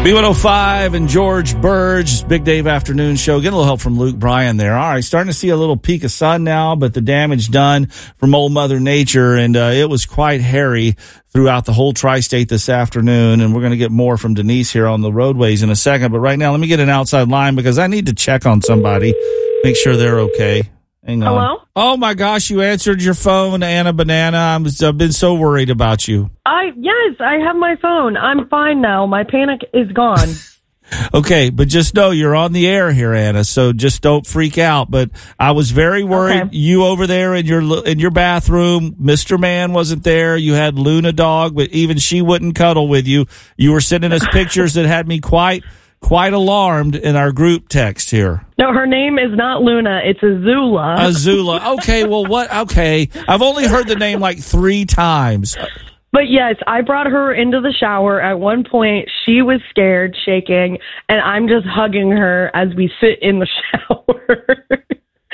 B105 and George Burge, Big Dave Afternoon Show. Getting a little help from Luke Bryan there. All right, starting to see a little peak of sun now, but the damage done from old Mother Nature, and it was quite hairy throughout the whole tri-state this afternoon, and we're going to get more from Denise here on the roadways in a second. But right now, let me get an outside line because I need to check on somebody, make sure they're okay. Hang on. Hello? Oh, my gosh, you answered your phone, Anna Banana. I've been so worried about you. Yes, I have my phone. I'm fine now. My panic is gone. Okay, but just know you're on the air here, Anna, so just don't freak out. But I was very worried. Okay. You over there in your bathroom, Mr. Man wasn't there. You had Luna Dog, but even she wouldn't cuddle with you. You were sending us pictures that had me quite alarmed in our group text here. No, her name is not Luna. It's Azula. Azula. Okay, well, what? Okay. I've only heard the name like 3 times. But yes, I brought her into the shower. At one point, she was scared, shaking, and I'm just hugging her as we sit in the shower.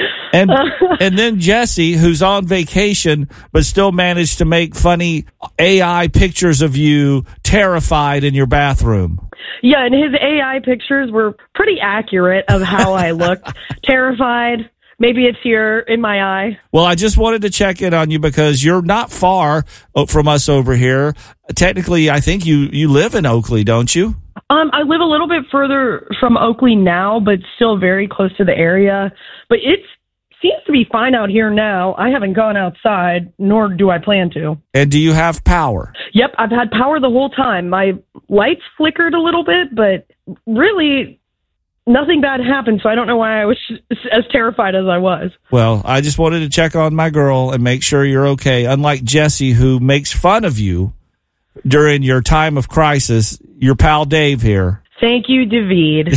And then Jesse, who's on vacation, but still managed to make funny AI pictures of you terrified in your bathroom. Yeah, and his AI pictures were pretty accurate of how I looked. Terrified. Maybe it's here in my eye. Well, I just wanted to check in on you because you're not far from us over here. Technically, I think you live in Oakley, don't you? I live a little bit further from Oakley now, but still very close to the area. But it seems to be fine out here now. I haven't gone outside, nor do I plan to. And do you have power? Yep, I've had power the whole time. My lights flickered a little bit, but really nothing bad happened, so I don't know why I was as terrified as I was. Well, I just wanted to check on my girl and make sure you're okay. Unlike Jesse, who makes fun of you during your time of crisis, your pal Dave here. Thank you, David.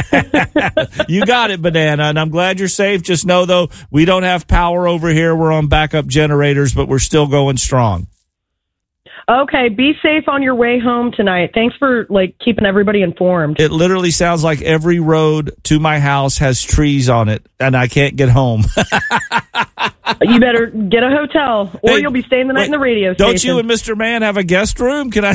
You got it, Banana, and I'm glad you're safe. Just know, though, we don't have power over here. We're on backup generators, but we're still going strong. Okay, be safe on your way home tonight. Thanks for keeping everybody informed. It literally sounds like every road to my house has trees on it, and I can't get home. You better get a hotel, or you'll be staying the night in the radio station. Don't you and Mr. Man have a guest room? Can I?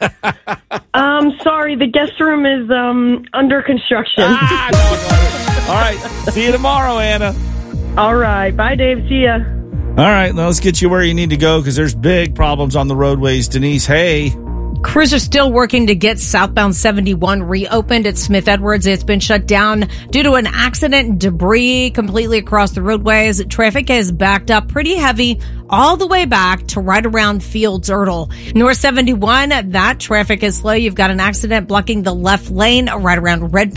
Sorry, the guest room is under construction. All right, see you tomorrow, Anna. All right, bye, Dave. See ya. All right, now let's get you where you need to go because there's big problems on the roadways. Denise, hey. Crews are still working to get southbound 71 reopened at Smith Edwards. It's been shut down due to an accident and debris completely across the roadways. Traffic is backed up pretty heavy all the way back to right around Fields Erdel. North 71, that traffic is slow. You've got an accident blocking the left lane right around Red